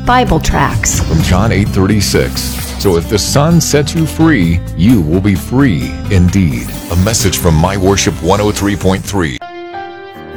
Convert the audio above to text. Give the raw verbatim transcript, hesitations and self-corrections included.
Bible tracts. From John eight thirty-six. So if the Son sets you free, you will be free indeed. A message from My Worship one oh three point three.